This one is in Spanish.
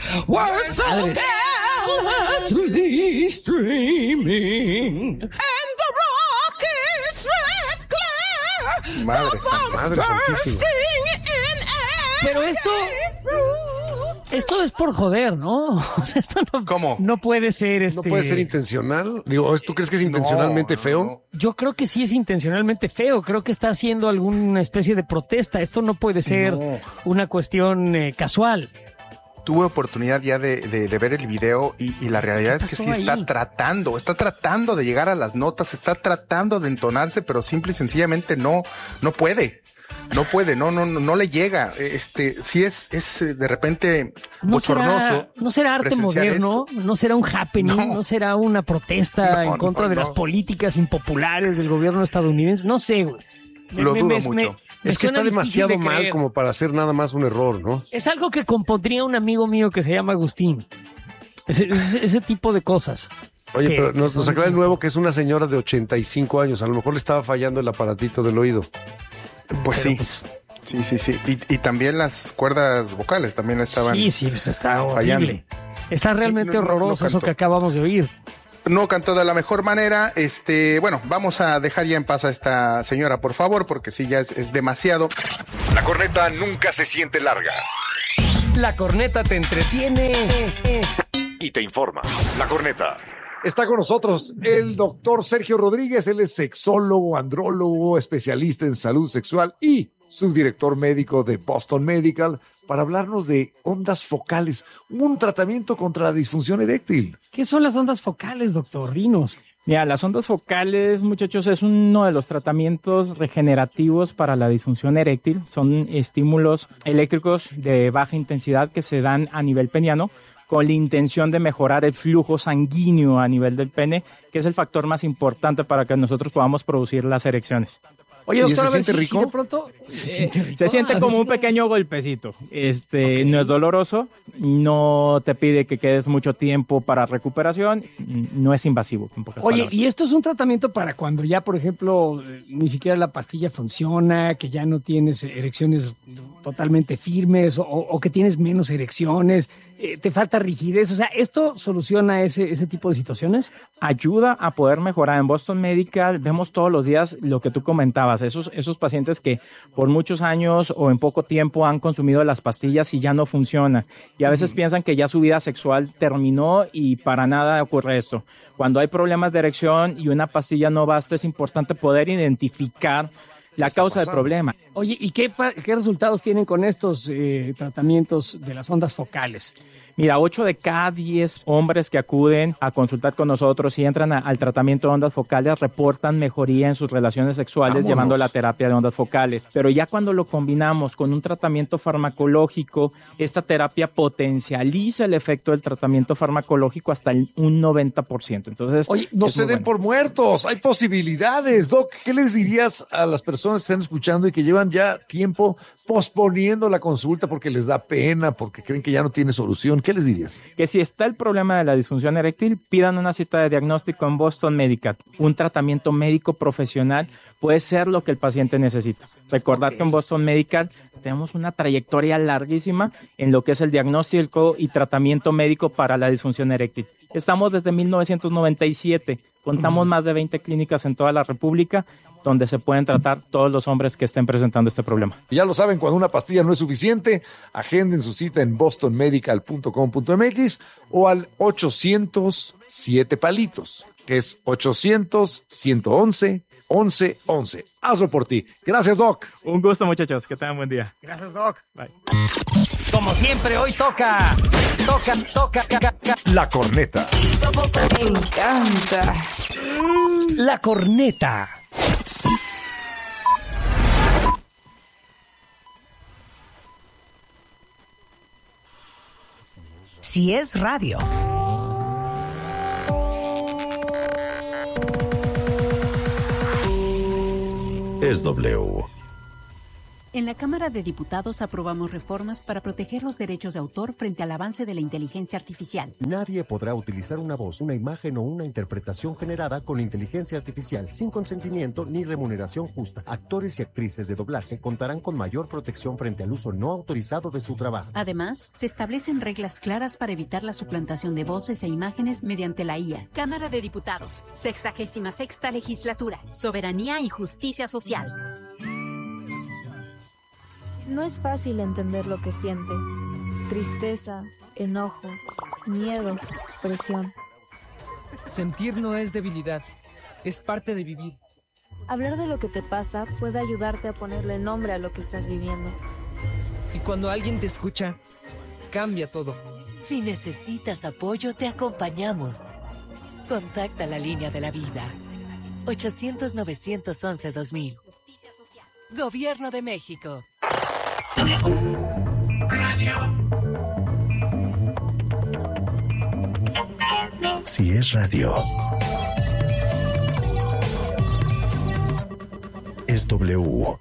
were so gallantly streaming, and the rocket's red glare, Madre santísima. Pero esto es por joder, ¿no? O sea, esto no, ¿Cómo? No puede ser ¿No puede ser intencional? Digo, ¿tú crees que es intencionalmente feo? Yo creo que sí es intencionalmente feo. Creo que está haciendo alguna especie de protesta. Esto no puede ser una cuestión casual. Tuve oportunidad ya de ver el video y la realidad es que sí está tratando de llegar a las notas, está tratando de entonarse, pero simple y sencillamente no puede. No le llega. Sí es de repente bochornoso. ¿No será arte moderno? Esto. ¿No será un happening? ¿No será una protesta en contra de las políticas impopulares del gobierno estadounidense? No sé, güey. Lo dudo mucho. Es que está demasiado mal como para hacer nada más un error, ¿no? Es algo que compondría un amigo mío que se llama Agustín. Ese tipo de cosas. Oye, pero nos aclara el nuevo que es una señora de 85 años. A lo mejor le estaba fallando el aparatito del oído. Pues Pero, sí. Y también las cuerdas vocales también estaban pues está fallando. horrible. Está realmente horroroso eso que acabamos de oír. No cantó de la mejor manera. Bueno, vamos a dejar ya en paz a esta señora, por favor, porque sí, ya es demasiado. La corneta nunca se siente larga. La corneta te entretiene Y te informa. La corneta. Está con nosotros el doctor Sergio Rodríguez. Él es sexólogo, andrólogo, especialista en salud sexual y subdirector médico de Boston Medical, para hablarnos de ondas focales, un tratamiento contra la disfunción eréctil. ¿Qué son las ondas focales, doctor? Dinos. Mira, las ondas focales, muchachos, es uno de los tratamientos regenerativos para la disfunción eréctil. Son estímulos eléctricos de baja intensidad que se dan a nivel peniano con la intención de mejorar el flujo sanguíneo a nivel del pene, que es el factor más importante para que nosotros podamos producir las erecciones. Oye, doctor, ¿se siente rico? de pronto Se siente como un pequeño golpecito. No es doloroso, no te pide que quedes mucho tiempo para recuperación, no es invasivo. En pocas palabras. ¿Y esto es un tratamiento para cuando ya, por ejemplo, ni siquiera la pastilla funciona, que ya no tienes erecciones totalmente firmes o que tienes menos erecciones, te falta rigidez? O sea, ¿esto soluciona ese tipo de situaciones? Ayuda a poder mejorar. En Boston Medical vemos todos los días lo que tú comentabas, esos pacientes que por muchos años o en poco tiempo han consumido las pastillas y ya no funciona. Y a veces piensan que ya su vida sexual terminó y para nada ocurre esto. Cuando hay problemas de erección y una pastilla no basta, es importante poder identificar la causa del problema. Oye, ¿y qué resultados tienen con estos tratamientos de las ondas focales? Mira, 8 de cada 10 hombres que acuden a consultar con nosotros y entran al tratamiento de ondas focales reportan mejoría en sus relaciones sexuales llevando la terapia de ondas focales. Pero ya cuando lo combinamos con un tratamiento farmacológico, esta terapia potencializa el efecto del tratamiento farmacológico hasta un 90%. Entonces, oye, no se den por muertos, hay posibilidades. Doc, ¿qué les dirías a las personas que están escuchando y que llevan ya tiempo posponiendo la consulta porque les da pena, porque creen que ya no tiene solución? ¿Qué les dirías? Que si está el problema de la disfunción eréctil, pidan una cita de diagnóstico en Boston Medical. Un tratamiento médico profesional puede ser lo que el paciente necesita. Recordar que en Boston Medical tenemos una trayectoria larguísima en lo que es el diagnóstico y tratamiento médico para la disfunción eréctil. Estamos desde 1997. Contamos más de 20 clínicas en toda la República donde se pueden tratar todos los hombres que estén presentando este problema. Ya lo saben, cuando una pastilla no es suficiente, agenden su cita en bostonmedical.com.mx o al 807 palitos, que es 800-111-1111. Hazlo por ti. Gracias, Doc. Un gusto, muchachos. Que tengan buen día. Gracias, Doc. Bye. Como siempre, hoy toca. La corneta. Me encanta. La corneta. Si es radio. Es W. En la Cámara de Diputados aprobamos reformas para proteger los derechos de autor frente al avance de la inteligencia artificial. Nadie podrá utilizar una voz, una imagen o una interpretación generada con inteligencia artificial sin consentimiento ni remuneración justa. Actores y actrices de doblaje contarán con mayor protección frente al uso no autorizado de su trabajo. Además, se establecen reglas claras para evitar la suplantación de voces e imágenes mediante la IA. Cámara de Diputados, 66ª Legislatura, Soberanía y Justicia Social. No es fácil entender lo que sientes. Tristeza, enojo, miedo, presión. Sentir no es debilidad, es parte de vivir. Hablar de lo que te pasa puede ayudarte a ponerle nombre a lo que estás viviendo. Y cuando alguien te escucha, cambia todo. Si necesitas apoyo, te acompañamos. Contacta la línea de la vida. 800-911-2000. Gobierno de México. Radio. Si es radio, es W.